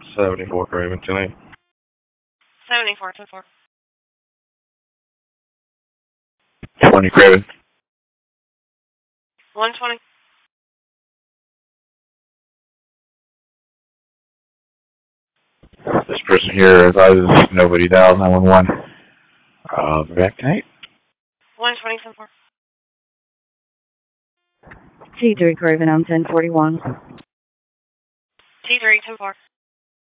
74 Craven, 10-8. 74, 10-4. 20 Craven. 120. This person here advises nobody dials 911. Back to 8. 120, 10-4. T3 Craven on 1041. T3, 10-4.